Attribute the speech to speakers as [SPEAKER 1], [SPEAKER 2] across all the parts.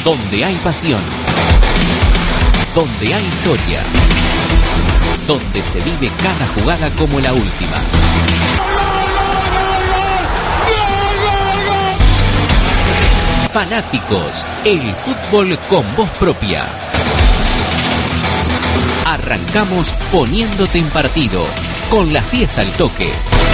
[SPEAKER 1] Donde hay pasión, donde hay historia, donde se vive cada jugada como la última. Fanáticos, el fútbol con voz propia. Arrancamos poniéndote en partido, con las 10 al toque.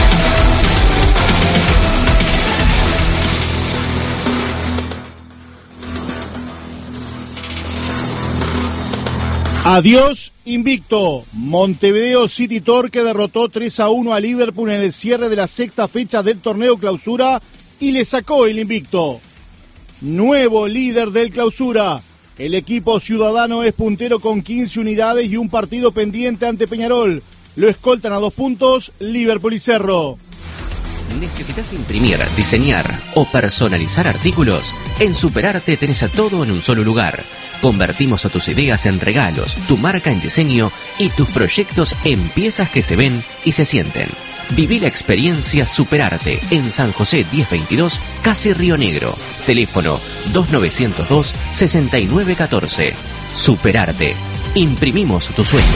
[SPEAKER 2] Adiós invicto. Montevideo City Torque derrotó 3-1 a Liverpool en el cierre de la sexta fecha del torneo Clausura y le sacó el invicto. Nuevo líder del Clausura. El equipo ciudadano es puntero con 15 unidades y un partido pendiente ante Peñarol. Lo escoltan a 2 puntos Liverpool y Cerro.
[SPEAKER 1] ¿Necesitas imprimir, diseñar o personalizar artículos? En Superarte tenés a todo en un solo lugar. Convertimos a tus ideas en regalos, tu marca en diseño y tus proyectos en piezas que se ven y se sienten. Viví la experiencia Superarte en San José 1022, casi Río Negro. Teléfono 2902-6914. Superarte. Imprimimos tus sueños.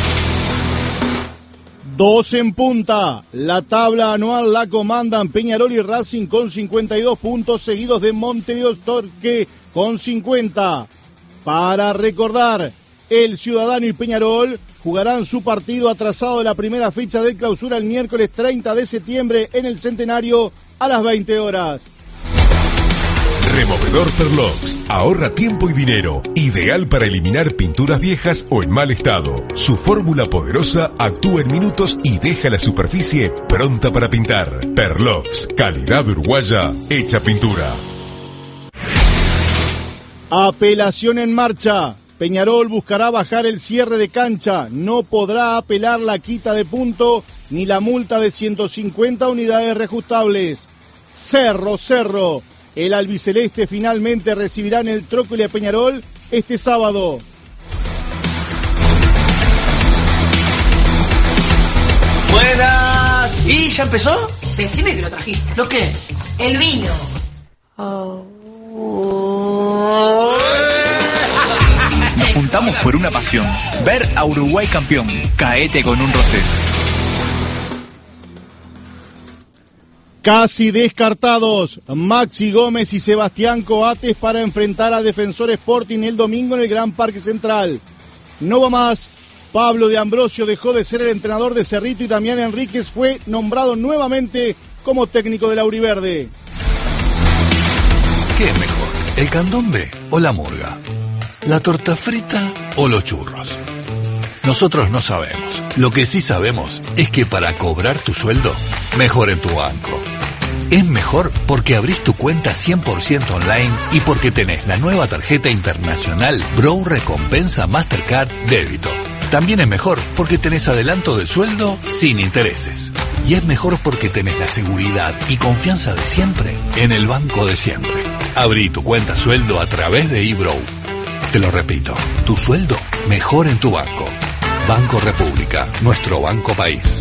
[SPEAKER 2] 2 en punta. La tabla anual la comandan Peñarol y Racing con 52 puntos, seguidos de Montevideo Torque con 50. Para recordar, el Ciudadano y Peñarol jugarán su partido atrasado de la primera fecha del Clausura el miércoles 30 de septiembre en el Centenario a las 20 horas.
[SPEAKER 3] Removedor Perlox. Ahorra tiempo y dinero. Ideal para eliminar pinturas viejas o en mal estado. Su fórmula poderosa actúa en minutos y deja la superficie pronta para pintar. Perlox. Calidad uruguaya hecha pintura.
[SPEAKER 2] Apelación en marcha. Peñarol buscará bajar el cierre de cancha. No podrá apelar la quita de punto ni la multa de 150 unidades reajustables. Cerro. El albiceleste finalmente recibirá en el Trócoli a Peñarol este sábado.
[SPEAKER 4] Buenas. ¿Y ya empezó?
[SPEAKER 5] Decime que lo trajiste.
[SPEAKER 4] ¿Lo qué?
[SPEAKER 5] El vino.
[SPEAKER 6] Nos juntamos por una pasión. Ver a Uruguay campeón. Caete con un rosé.
[SPEAKER 2] Casi descartados, Maxi Gómez y Sebastián Coates para enfrentar a Defensor Sporting el domingo en el Gran Parque Central. No va más, Pablo de Ambrosio dejó de ser el entrenador de Cerrito y Damián Enríquez fue nombrado nuevamente como técnico del Auriverde.
[SPEAKER 7] ¿Qué es mejor, el candombe o la murga? ¿La torta frita o los churros? Nosotros no sabemos. Lo que sí sabemos es que para cobrar tu sueldo, mejor en tu banco. Es mejor porque abrís tu cuenta 100% online y porque tenés la nueva tarjeta internacional Bro Recompensa Mastercard Débito. También es mejor porque tenés adelanto de sueldo sin intereses. Y es mejor porque tenés la seguridad y confianza de siempre en el banco de siempre. Abrí tu cuenta sueldo a través de eBro. Te lo repito, tu sueldo mejor en tu banco. Banco República, nuestro banco país.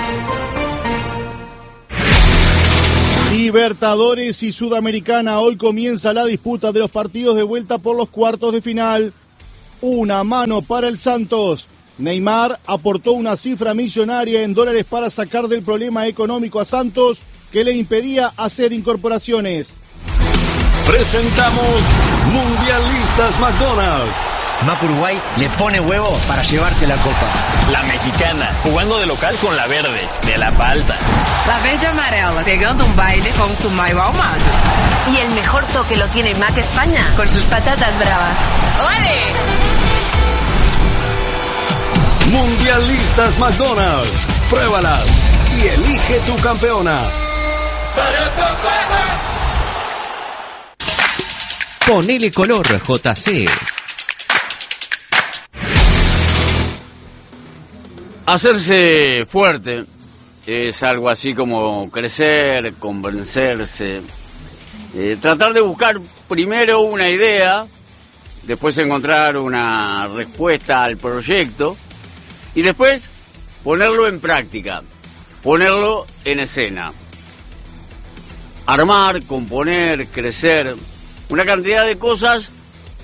[SPEAKER 2] Libertadores y Sudamericana, hoy comienza la disputa de los partidos de vuelta por los cuartos de final. Una mano para el Santos. Neymar aportó una cifra millonaria en dólares para sacar del problema económico a Santos que le impedía hacer incorporaciones.
[SPEAKER 8] Presentamos Mundialistas McDonald's.
[SPEAKER 4] Mac Uruguay le pone huevo para llevarse la copa.
[SPEAKER 9] La mexicana, jugando de local con la verde, de la palta.
[SPEAKER 10] La verde amarela, pegando un baile con su mayo ahumado.
[SPEAKER 11] Y el mejor toque lo tiene Mac España, con sus patatas bravas.
[SPEAKER 10] ¡Ole!
[SPEAKER 8] Mundialistas McDonald's. Pruébalas y elige tu campeona.
[SPEAKER 1] Ponele color, JC.
[SPEAKER 12] Hacerse fuerte es algo así como crecer, convencerse, tratar de buscar primero una idea, después encontrar una respuesta al proyecto y después ponerlo en práctica, ponerlo en escena. Armar, componer, crecer, una cantidad de cosas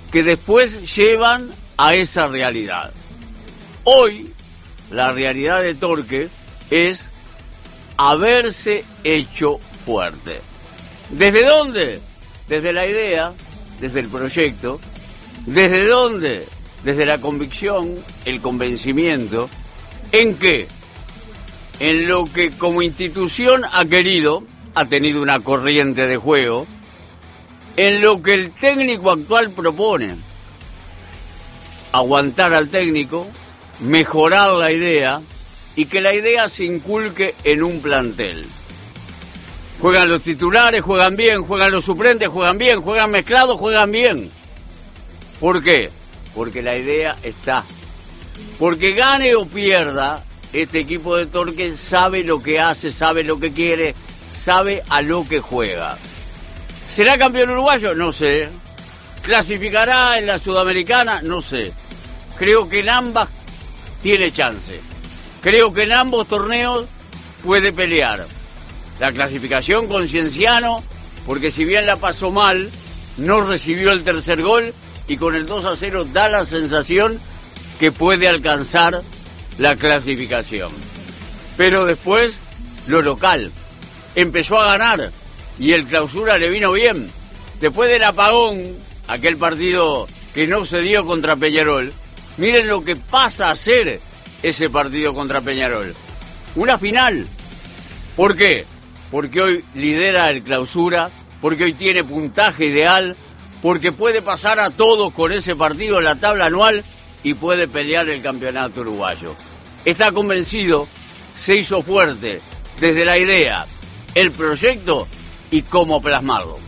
[SPEAKER 12] que después llevan a esa realidad. Hoy, la realidad de Torque es haberse hecho fuerte. ¿Desde dónde? Desde la idea, desde el proyecto. ¿Desde dónde? Desde la convicción, el convencimiento. ¿En qué? En lo que como institución ha querido, ha tenido una corriente de juego, en lo que el técnico actual propone. Aguantar al técnico, mejorar la idea y que la idea se inculque en un plantel. Juegan los titulares, juegan bien, juegan los suplentes, juegan bien, juegan mezclados, juegan bien. ¿Por qué? Porque la idea está. Porque gane o pierda, este equipo de Torque sabe lo que hace, sabe lo que quiere, sabe a lo que juega. ¿Será campeón uruguayo? No sé. ¿Clasificará en la Sudamericana? No sé. Creo que en ambas tiene chance. Creo que en ambos torneos puede pelear. La clasificación con Cienciano, porque si bien la pasó mal, no recibió el tercer gol y con el 2-0 da la sensación que puede alcanzar la clasificación. Pero después, lo local. Empezó a ganar y el Clausura le vino bien. Después del apagón, aquel partido que no se dio contra Peñarol, miren lo que pasa a ser ese partido contra Peñarol. Una final. ¿Por qué? Porque hoy lidera el Clausura, porque hoy tiene puntaje ideal, porque puede pasar a todos con ese partido en la tabla anual y puede pelear el campeonato uruguayo. Está convencido, se hizo fuerte desde la idea, el proyecto y cómo plasmarlo.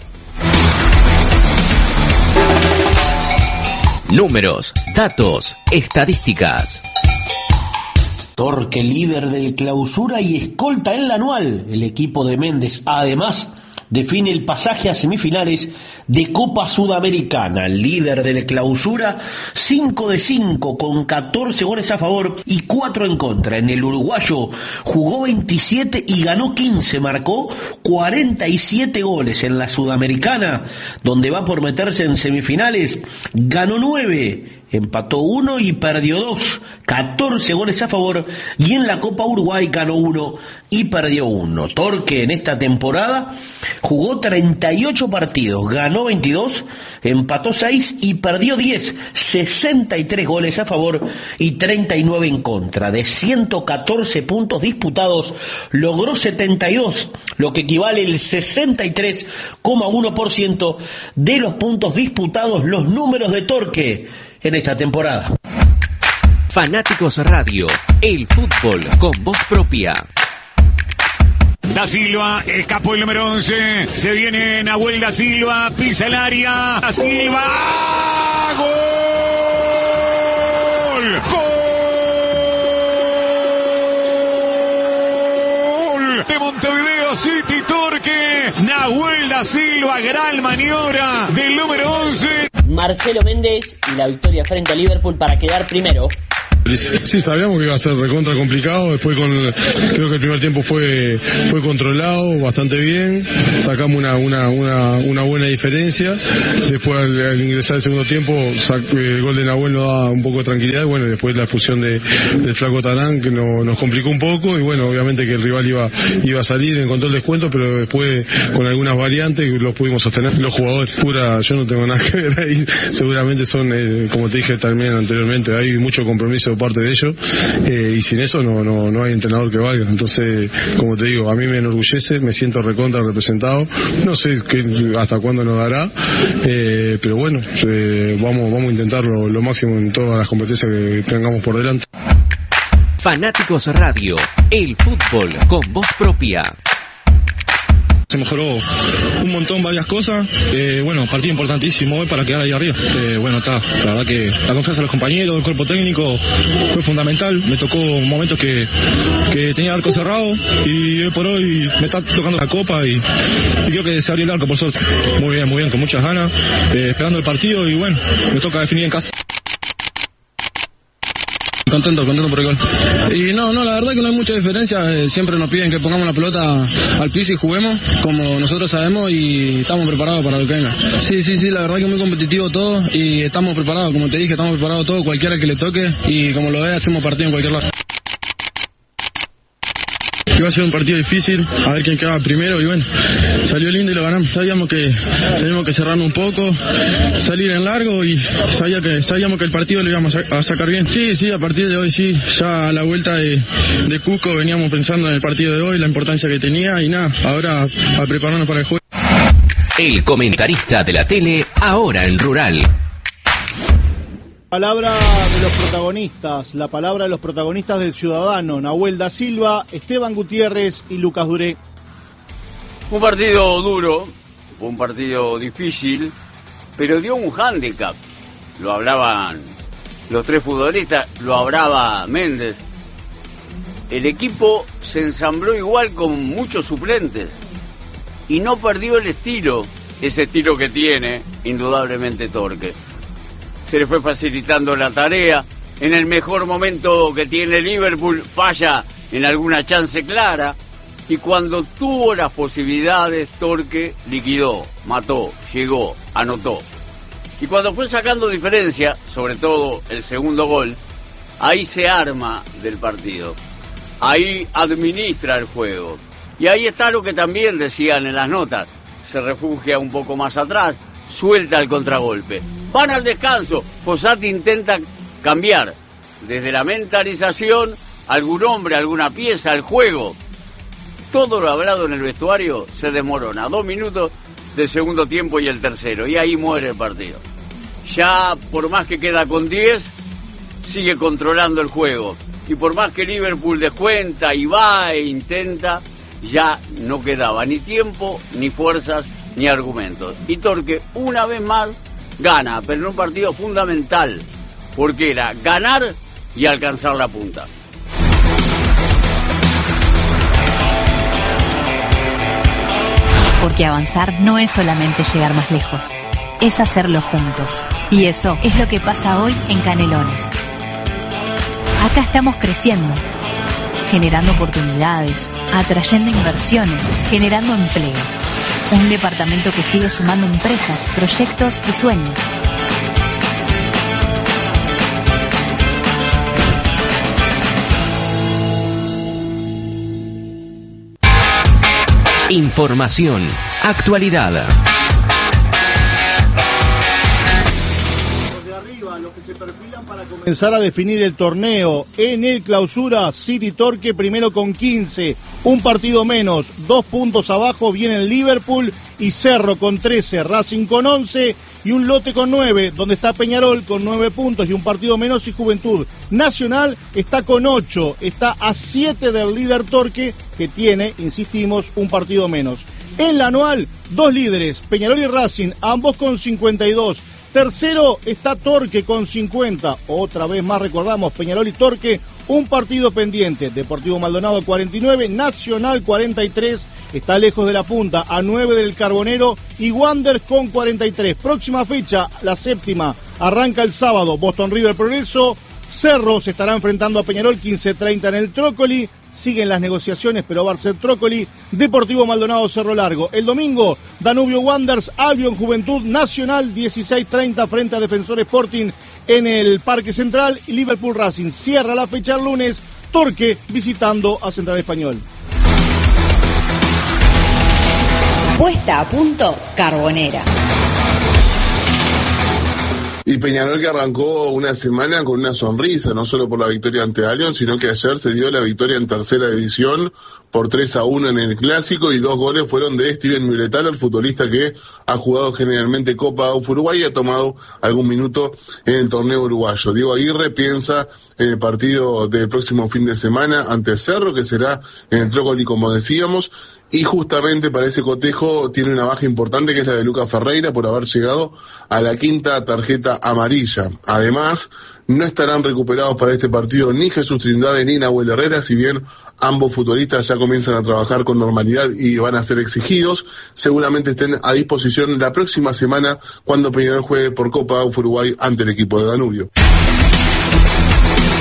[SPEAKER 1] Números, datos, estadísticas.
[SPEAKER 13] Torque, líder del Clausura y escolta en la anual. El equipo de Méndez, además, define el pasaje a semifinales de Copa Sudamericana. Líder del Clausura, 5 de 5 con 14 goles a favor y 4 en contra. En el uruguayo jugó 27 y ganó 15, marcó 47 goles. En la Sudamericana, donde va por meterse en semifinales, ganó 9, empató 1 y perdió 2, 14 goles a favor, y en la Copa Uruguay ganó 1 y perdió 1. Torque en esta temporada jugó 38 partidos, ganó 22, empató 6 y perdió 10, 63 goles a favor y 39 en contra. De 114 puntos disputados, logró 72, lo que equivale al 63,1% de los puntos disputados. Los números de Torque en esta temporada.
[SPEAKER 1] Fanáticos Radio, el fútbol con voz propia.
[SPEAKER 14] Da Silva, escapó el número 11, se viene Nahuel Da Silva, pisa el área, Da Silva, ¡gol! ¡Gol! De Montevideo City Torque, Nahuel Da Silva, gran maniobra del número 11.
[SPEAKER 15] Marcelo Méndez y la victoria frente a Liverpool para quedar primero.
[SPEAKER 16] Sí, sabíamos que iba a ser recontra complicado. Después creo que el primer tiempo fue controlado bastante bien, sacamos una buena diferencia. Después al ingresar el segundo tiempo, el gol de Nahuel nos da un poco de tranquilidad. Bueno, después la expulsión del flaco Tarán, que nos complicó un poco, y bueno, obviamente que el rival iba a salir, encontró el descuento, pero después con algunas variantes los pudimos sostener. Los jugadores, yo no tengo nada que ver ahí, seguramente son, como te dije también anteriormente, hay mucho compromiso de parte de ellos, y sin eso no hay entrenador que valga. Entonces, como te digo, a mí me enorgullece, me siento recontra representado. No sé hasta cuándo nos dará, pero bueno, vamos a intentarlo lo máximo en todas las competencias que tengamos por delante.
[SPEAKER 1] Fanáticos Radio, el fútbol con voz propia.
[SPEAKER 17] Se mejoró un montón varias cosas, partido importantísimo hoy para quedar ahí arriba. La verdad que la confianza de los compañeros, del cuerpo técnico fue fundamental. Me tocó momentos que tenía el arco cerrado y hoy por hoy me está tocando la copa y creo que se abrió el arco por suerte. Muy bien, con muchas ganas, esperando el partido y bueno, me toca definir en casa. Contento por el gol. Y no, la verdad que no hay mucha diferencia. Siempre nos piden que pongamos la pelota al piso y juguemos como nosotros sabemos y estamos preparados para lo que venga. Sí, la verdad que es muy competitivo todo y estamos preparados, como te dije, estamos preparados todo, cualquiera que le toque y como lo ve hacemos partido en cualquier lado. Iba a ser un partido difícil, a ver quién quedaba primero y bueno, salió lindo y lo ganamos. Sabíamos que teníamos que cerrarnos un poco, salir en largo y sabíamos que el partido lo íbamos a sacar bien. Sí, a partir de hoy sí, ya a la vuelta de Cusco veníamos pensando en el partido de hoy, la importancia que tenía y nada, ahora a prepararnos para el juego.
[SPEAKER 1] El comentarista de la tele, ahora en Rural.
[SPEAKER 2] Palabra de los protagonistas, la palabra de los protagonistas del Ciudadano, Nahuel da Silva, Esteban Gutiérrez y Lucas Duré.
[SPEAKER 12] Un partido duro, un partido difícil, pero dio un hándicap. Lo hablaban los tres futbolistas, lo hablaba Méndez. El equipo se ensambló igual con muchos suplentes y no perdió el estilo, ese estilo que tiene indudablemente Torque. Se le fue facilitando la tarea. En el mejor momento que tiene Liverpool, falla en alguna chance clara. Y cuando tuvo las posibilidades, Torque liquidó, mató, llegó, anotó. Y cuando fue sacando diferencia, sobre todo el segundo gol, ahí se arma del partido. Ahí administra el juego. Y ahí está lo que también decían en las notas. Se refugia un poco más atrás, suelta el contragolpe. Van al descanso, Fossati intenta cambiar desde la mentalización algún hombre, alguna pieza, el juego. Todo lo hablado en el vestuario se desmorona. 2 minutos del segundo tiempo y el tercero, y ahí muere el partido. Ya por más que queda con 10, sigue controlando el juego. Y por más que Liverpool descuenta y va e intenta, ya no quedaba ni tiempo, ni fuerzas, ni argumentos. Y Torque, una vez más, gana, pero en un partido fundamental, porque era ganar y alcanzar la punta.
[SPEAKER 18] Porque avanzar no es solamente llegar más lejos, es hacerlo juntos. Y eso es lo que pasa hoy en Canelones. Acá estamos creciendo, generando oportunidades, atrayendo inversiones, generando empleo. Un departamento que sigue sumando empresas, proyectos y sueños.
[SPEAKER 1] Información, actualidad.
[SPEAKER 2] Desde arriba, los que se perfilan para comenzar a definir el torneo. En el Clausura, City Torque primero con 15, un partido menos, 2 puntos abajo vienen Liverpool y Cerro con 13, Racing con 11 y un lote con 9, donde está Peñarol con 9 puntos y un partido menos, y Juventud Nacional está con 8, está a 7 del líder Torque, que tiene, insistimos, un partido menos. En la anual, 2 líderes, Peñarol y Racing, ambos con 52. Tercero está Torque con 50. Otra vez más recordamos, Peñarol y Torque, un partido pendiente. Deportivo Maldonado 49, Nacional 43. Está lejos de la punta, a 9 del Carbonero, y Wanderers con 43. Próxima fecha, la 7ª, arranca el sábado. Boston River Progreso. Cerro se estará enfrentando a Peñarol 15:30 en el Trócoli. Siguen las negociaciones, pero va a ser Trócoli. Deportivo Maldonado Cerro Largo. El domingo, Danubio Wanderers, Albion Juventud Nacional 16:30 frente a Defensor Sporting en el Parque Central. Y Liverpool Racing cierra la fecha el lunes. Torque visitando a Central Español.
[SPEAKER 19] Puesta a punto Carbonera.
[SPEAKER 20] Y Peñarol que arrancó una semana con una sonrisa, no solo por la victoria ante Albion, sino que ayer se dio la victoria en tercera división por 3-1 en el Clásico, y 2 goles fueron de Steven Muletal, el futbolista que ha jugado generalmente Copa Uruguay y ha tomado algún minuto en el torneo uruguayo. Diego Aguirre piensa en el partido del próximo fin de semana ante Cerro, que será en el Trócoli, como decíamos, y justamente para ese cotejo tiene una baja importante, que es la de Lucas Ferreira, por haber llegado a la 5ª tarjeta amarilla. Además, no estarán recuperados para este partido ni Jesús Trindade ni Nahuel Herrera, si bien ambos futbolistas ya comienzan a trabajar con normalidad y van a ser exigidos. Seguramente estén a disposición la próxima semana cuando Peñarol juegue por Copa Uruguay ante el equipo de Danubio.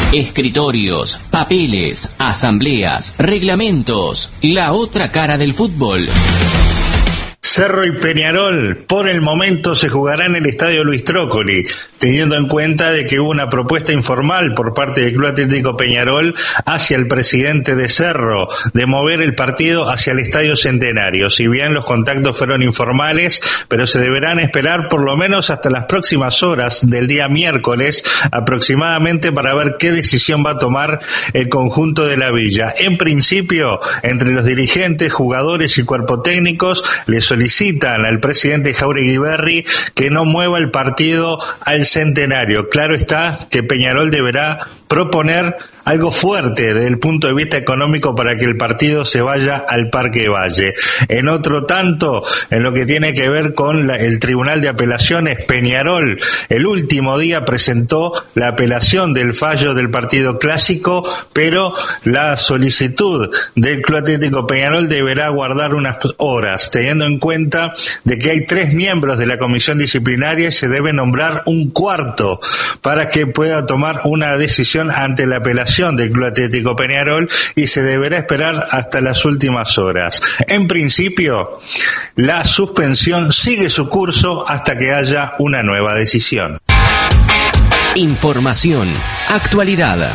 [SPEAKER 1] Escritorios, papeles, asambleas, reglamentos. La otra cara del fútbol.
[SPEAKER 21] Cerro y Peñarol por el momento se jugará en el Estadio Luis Trócoli, teniendo en cuenta de que hubo una propuesta informal por parte del Club Atlético Peñarol hacia el presidente de Cerro de mover el partido hacia el Estadio Centenario. Si bien los contactos fueron informales, pero se deberán esperar por lo menos hasta las próximas horas del día miércoles aproximadamente para ver qué decisión va a tomar el conjunto de la Villa. En principio, entre los dirigentes, jugadores y cuerpo técnicos les solicitan al presidente Jauregui Berri que no mueva el partido al Centenario. Claro está que Peñarol deberá proponer algo fuerte desde el punto de vista económico para que el partido se vaya al Parque Valle. En otro tanto, en lo que tiene que ver con el Tribunal de Apelaciones, Peñarol el último día presentó la apelación del fallo del partido clásico, pero la solicitud del Club Atlético Peñarol deberá guardar unas horas, teniendo en cuenta de que hay 3 miembros de la comisión disciplinaria y se debe nombrar un cuarto para que pueda tomar una decisión ante la apelación del Club Atlético Peñarol, y se deberá esperar hasta las últimas horas. En principio, la suspensión sigue su curso hasta que haya una nueva decisión.
[SPEAKER 1] Información, actualidad.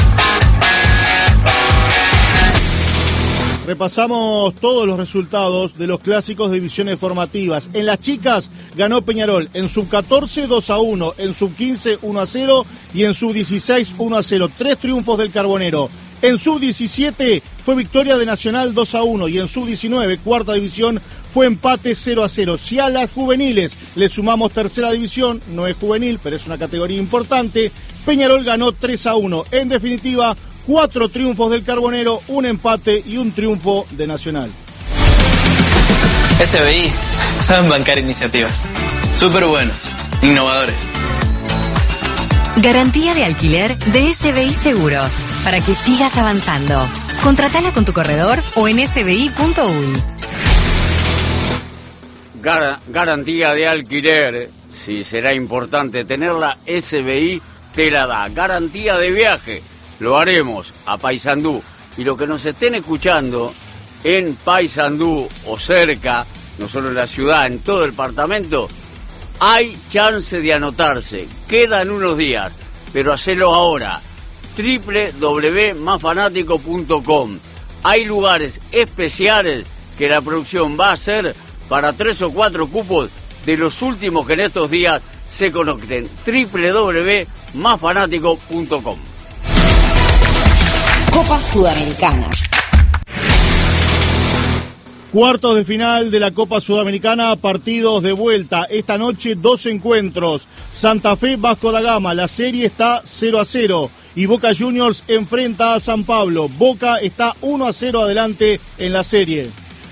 [SPEAKER 2] Repasamos todos los resultados de los clásicos de divisiones formativas. En las chicas ganó Peñarol, en sub-14 2-1, en sub-15 1-0 y en sub-16 1-0. 3 triunfos del Carbonero. En sub-17 fue victoria de Nacional 2-1 y en sub-19, cuarta división, fue empate 0-0. Si a las juveniles le sumamos tercera división, no es juvenil, pero es una categoría importante, Peñarol ganó 3-1. En definitiva, 4 triunfos del Carbonero, un empate y un triunfo de Nacional.
[SPEAKER 6] SBI saben bancar iniciativas. Súper buenos, innovadores.
[SPEAKER 18] Garantía de alquiler de SBI Seguros, para que sigas avanzando. Contratala con tu corredor o en sbi.uy.
[SPEAKER 12] Garantía de alquiler, si será importante tenerla, SBI te la da. Garantía de viaje, lo haremos a Paysandú. Y lo que nos estén escuchando en Paysandú o cerca, no solo en la ciudad, en todo el departamento, hay chance de anotarse. Quedan unos días, pero hacelo ahora. www.masfanático.com. Hay lugares especiales que la producción va a hacer para 3 o 4 cupos de los últimos que en estos días se conecten. www.masfanático.com.
[SPEAKER 19] Copa Sudamericana.
[SPEAKER 2] Cuartos de final de la Copa Sudamericana, partidos de vuelta. Esta noche 2 encuentros. Santa Fe, Vasco da Gama. La serie está 0-0. Y Boca Juniors enfrenta a San Pablo. Boca está 1-0 adelante en la serie.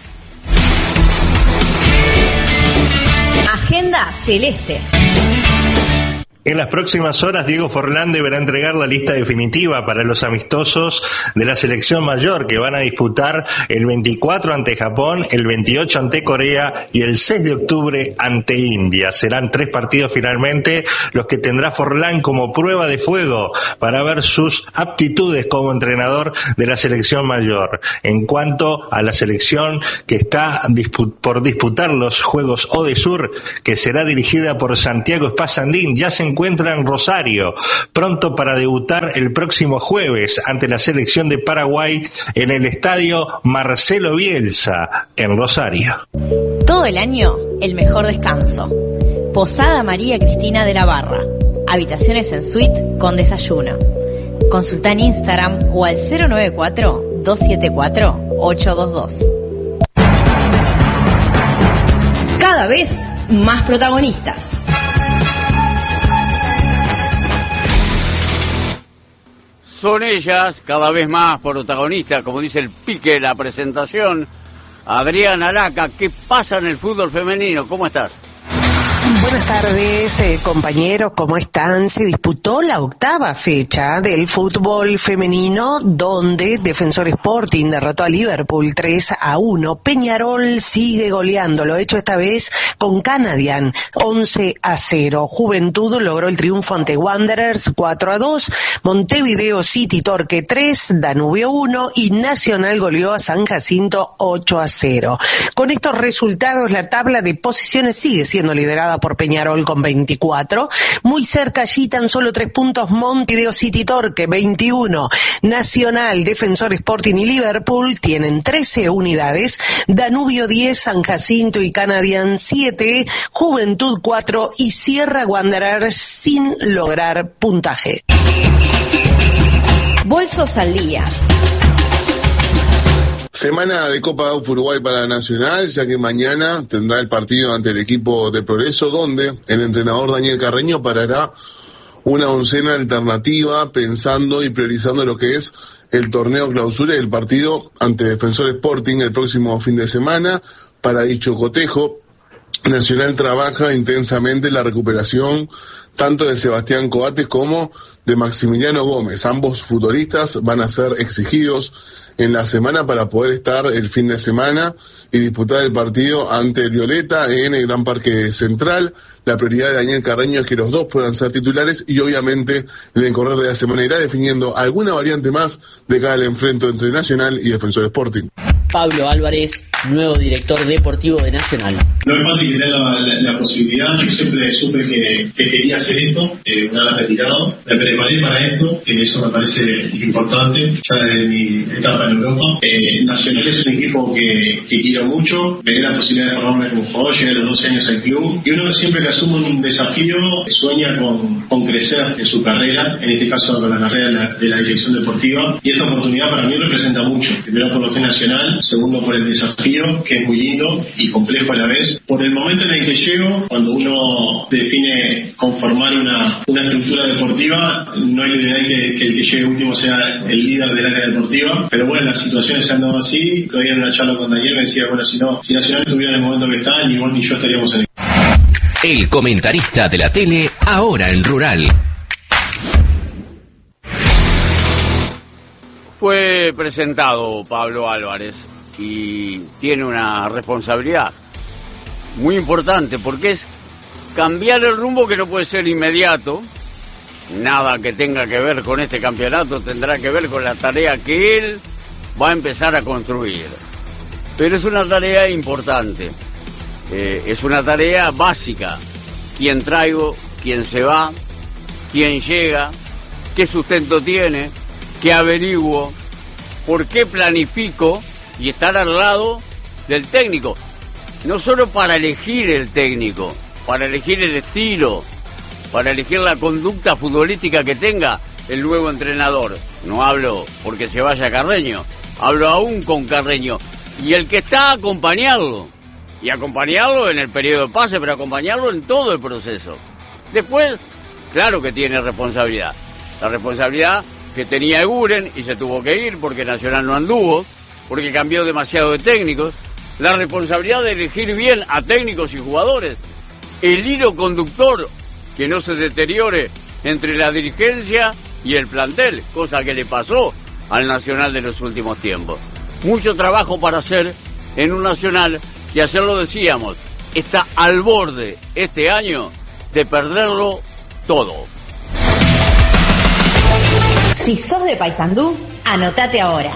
[SPEAKER 19] Agenda celeste.
[SPEAKER 21] En las próximas horas, Diego Forlán deberá entregar la lista definitiva para los amistosos de la selección mayor que van a disputar el 24 ante Japón, el 28 ante Corea y el 6 de octubre ante India. Serán 3 partidos finalmente los que tendrá Forlán como prueba de fuego para ver sus aptitudes como entrenador de la selección mayor. En cuanto a la selección que está por disputar los Juegos Odesur, que será dirigida por Santiago Espasandín, ya se encuentra en Rosario, pronto para debutar el próximo jueves ante la selección de Paraguay en el estadio Marcelo Bielsa, en Rosario.
[SPEAKER 19] Todo el año, el mejor descanso. Posada María Cristina de la Barra. Habitaciones en suite con desayuno. Consulta en Instagram o al 094-274-822. Cada vez más protagonistas.
[SPEAKER 12] Son ellas, cada vez más protagonistas, como dice el pique de la presentación. Adriana Laca, ¿qué pasa en el fútbol femenino? ¿Cómo estás?
[SPEAKER 3] Buenas tardes, compañeros, ¿cómo están? Se disputó la 8ª fecha del fútbol femenino, donde Defensor Sporting derrotó a Liverpool 3-1. Peñarol sigue goleando, lo hecho esta vez con Canadian 11-0. Juventud logró el triunfo ante Wanderers 4-2. Montevideo City Torque 3, Danubio 1 y Nacional goleó a San Jacinto 8-0. Con estos resultados, la tabla de posiciones sigue siendo liderada por Peñarol con 24, muy cerca allí tan solo 3 puntos Montevideo City Torque 21, Nacional, Defensor Sporting y Liverpool tienen 13 unidades, Danubio 10, San Jacinto y Canadian 7, Juventud 4 y Sierra Wanderers sin lograr puntaje.
[SPEAKER 19] Bolsos al día.
[SPEAKER 20] Semana de Copa Uruguay para Nacional, ya que mañana tendrá el partido ante el equipo de Progreso, donde el entrenador Daniel Carreño parará una oncena alternativa pensando y priorizando lo que es el torneo clausura y el partido ante Defensor Sporting el próximo fin de semana. Para dicho cotejo, Nacional trabaja intensamente la recuperación tanto de Sebastián Coates como de Maximiliano Gómez. Ambos futbolistas van a ser exigidos en la semana para poder estar el fin de semana y disputar el partido ante el Violeta en el Gran Parque Central. La prioridad de Daniel Carreño es que los dos puedan ser titulares y obviamente en el correr de la semana irá definiendo alguna variante más de cada enfrento entre Nacional y Defensor Sporting.
[SPEAKER 15] Pablo Álvarez, nuevo director deportivo de Nacional.
[SPEAKER 22] No es fácil tener la posibilidad. Yo siempre supe que quería hacer esto, una vez retirado. Me preparé para esto, que eso me parece importante, ya desde mi etapa en Europa. Nacional es un equipo que quiero mucho. Veía la posibilidad de formarme como jugador, llegué a los 12 años al club. Y uno siempre que asume un desafío sueña con crecer en su carrera, en este caso con la carrera de la dirección deportiva. Y esta oportunidad para mí representa mucho. Primero por lo que es Nacional, segundo por el desafío, que es muy lindo y complejo a la vez. Por el momento en el que llego, cuando uno define conformar una estructura deportiva, no hay idea que el que llegue último sea el líder del área deportiva, pero bueno, las situaciones se han dado así. Todavía en una charla con Daniel me decía, bueno, si Nacional estuviera en el momento que está, ni vos ni yo estaríamos en
[SPEAKER 1] el comentarista de la tele, ahora en Rural.
[SPEAKER 12] Fue presentado Pablo Álvarez y tiene una responsabilidad muy importante porque es cambiar el rumbo, que no puede ser inmediato. Nada que tenga que ver con este campeonato tendrá que ver con la tarea que él va a empezar a construir. Pero es una tarea importante, es una tarea básica. ¿Quién traigo? ¿Quién se va? ¿Quién llega? ¿Qué sustento tiene? ¿Qué averiguo? ¿Por qué planifico? Y estar al lado del técnico. No solo para elegir el técnico, para elegir el estilo, para elegir la conducta futbolística que tenga el nuevo entrenador. No hablo porque se vaya Carreño, hablo aún con Carreño. Y el que está, acompañarlo. Y acompañarlo en el periodo de pase, pero acompañarlo en todo el proceso. Después, claro que tiene responsabilidad. La responsabilidad que tenía Eguren y se tuvo que ir porque Nacional no anduvo, porque cambió demasiado de técnicos. La responsabilidad de elegir bien a técnicos y jugadores. El hilo conductor, que no se deteriore entre la dirigencia y el plantel, cosa que le pasó al Nacional de los últimos tiempos. Mucho trabajo para hacer en un Nacional que, ayer lo decíamos, está al borde este año de perderlo todo.
[SPEAKER 19] Si sos de Paysandú, anotate ahora.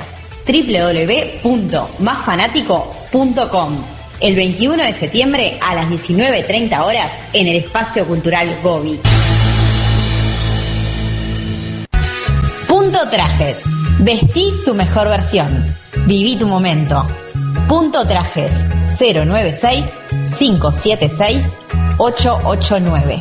[SPEAKER 19] www.masfanático.com. El 21 de septiembre a las 19:30 horas en el Espacio Cultural Gobi. Punto Trajes. Vestí tu mejor versión. Viví tu momento. Punto Trajes 096-576-889.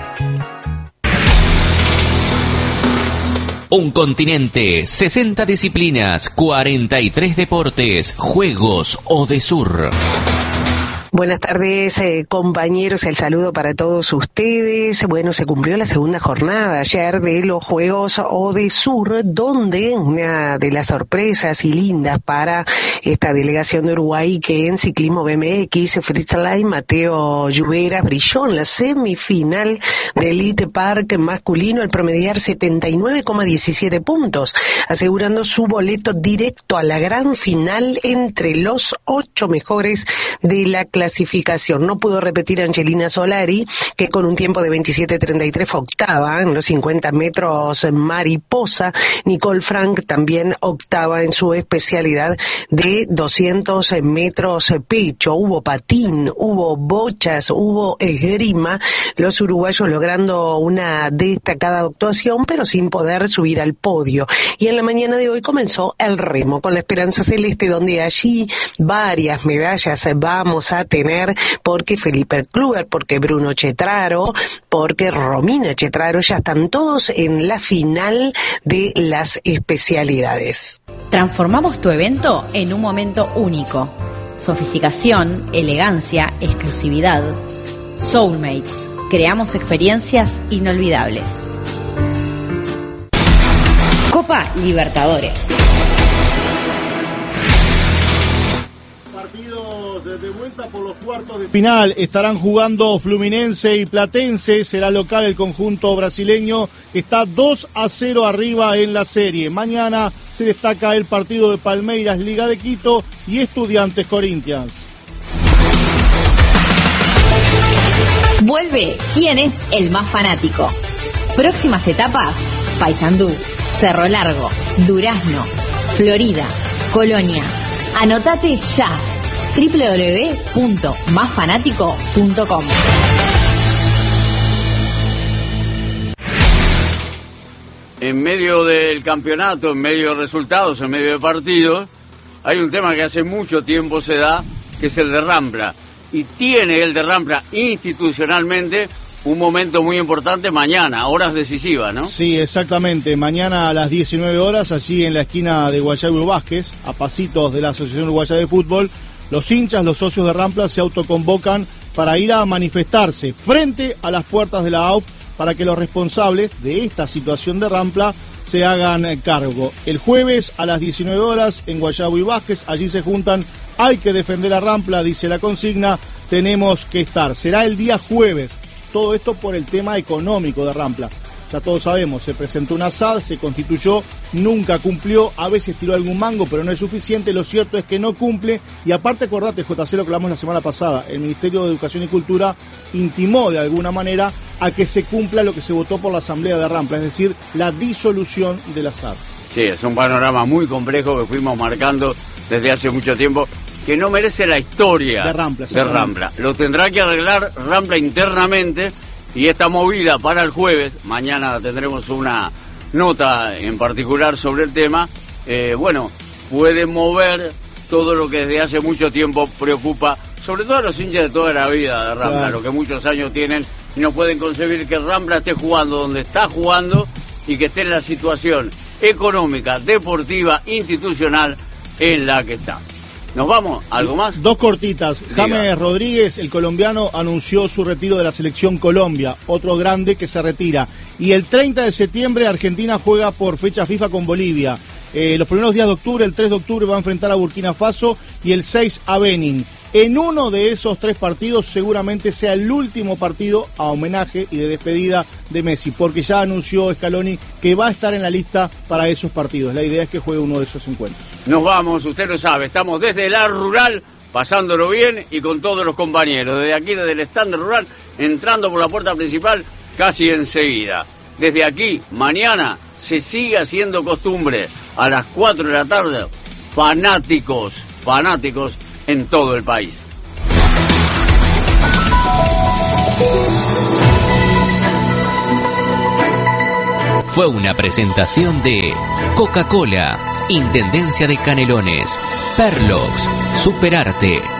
[SPEAKER 1] Un continente, 60 disciplinas, 43 deportes, juegos ODESUR.
[SPEAKER 3] Buenas tardes, compañeros, el saludo para todos ustedes. Bueno, se cumplió la segunda jornada ayer de los Juegos Odesur, donde una de las sorpresas y lindas para esta delegación de Uruguay, que en ciclismo BMX freestyle, Mateo Lluveras brilló en la semifinal de Elite Park masculino al promediar 79,17 puntos, asegurando su boleto directo a la gran final entre los 8 mejores de la clasificación. No pudo repetir Angelina Solari, que con un tiempo de 27.33 fue octava en los 50 metros mariposa. Nicole Frank también octava en su especialidad de 200 metros pecho. Hubo patín, hubo bochas, hubo esgrima, los uruguayos logrando una destacada actuación, pero sin poder subir al podio. Y en la mañana de hoy comenzó el remo con la Esperanza Celeste, donde allí varias medallas vamos a tener, porque Felipe Kluber, porque Bruno Chetraro, porque Romina Chetraro ya están todos en la final de las especialidades.
[SPEAKER 19] Transformamos tu evento en un momento único. Sofisticación, elegancia, exclusividad. Soulmates. Creamos experiencias inolvidables. Copa Libertadores.
[SPEAKER 2] De vuelta por los cuartos de final estarán jugando Fluminense y Platense. Será local el conjunto brasileño, que está 2-0 arriba en la serie. Mañana se destaca el partido de Palmeiras, Liga de Quito, y Estudiantes Corinthians.
[SPEAKER 19] Vuelve ¿Quién es el más fanático? Próximas etapas: Paysandú, Cerro Largo, Durazno, Florida, Colonia. Anotate ya. www.masfanático.com.
[SPEAKER 12] En medio del campeonato, en medio de resultados, en medio de partidos, hay un tema que hace mucho tiempo se da, que es el de Rampla. Y tiene el de Rampla institucionalmente un momento muy importante mañana, horas decisivas, ¿no?
[SPEAKER 2] Sí, exactamente. Mañana a las 19 horas, allí en la esquina de Guayaburo Vázquez, a pasitos de la Asociación Uruguaya de Fútbol, los hinchas, los socios de Rampla se autoconvocan para ir a manifestarse frente a las puertas de la AUF para que los responsables de esta situación de Rampla se hagan cargo. El jueves a las 19 horas en Guayabo y Vázquez, allí se juntan. Hay que defender a Rampla, dice la consigna, tenemos que estar. Será el día jueves. Todo esto por el tema económico de Rampla. Ya todos sabemos, se presentó una SAD, se constituyó, nunca cumplió, a veces tiró algún mango, pero no es suficiente. Lo cierto es que no cumple. Y aparte, acordate, JC, lo que hablamos la semana pasada, el Ministerio de Educación y Cultura intimó de alguna manera a que se cumpla lo que se votó por la Asamblea de Rampla, es decir, la disolución de la SAD.
[SPEAKER 12] Sí, es un panorama muy complejo que fuimos marcando desde hace mucho tiempo, que no merece la historia
[SPEAKER 2] de Rampla.
[SPEAKER 12] Lo tendrá que arreglar Rampla internamente. Y esta movida para el jueves, mañana tendremos una nota en particular sobre el tema, puede mover todo lo que desde hace mucho tiempo preocupa, sobre todo a los hinchas de toda la vida de Rampla, lo que muchos años tienen y no pueden concebir que Rampla esté jugando donde está jugando y que esté en la situación económica, deportiva, institucional en la que está. ¿Nos vamos? ¿Algo más?
[SPEAKER 2] Dos cortitas. James Rodríguez, el colombiano, anunció su retiro de la selección Colombia, otro grande que se retira. Y el 30 de septiembre Argentina juega por fecha FIFA con Bolivia. Los primeros días de octubre, el 3 de octubre va a enfrentar a Burkina Faso y el 6 a Benin. En uno de esos tres partidos seguramente sea el último partido a homenaje y de despedida de Messi, porque ya anunció Scaloni que va a estar en la lista para esos partidos. La idea es que juegue uno de esos encuentros.
[SPEAKER 12] Nos vamos, usted lo sabe, estamos desde la rural, pasándolo bien y con todos los compañeros. Desde aquí, desde el stand rural, entrando por la puerta principal casi enseguida. Desde aquí, mañana, se sigue haciendo costumbre, a las 4 de la tarde, fanáticos en todo el país.
[SPEAKER 1] Fue una presentación de Coca-Cola, Intendencia de Canelones, Perlox, Superarte,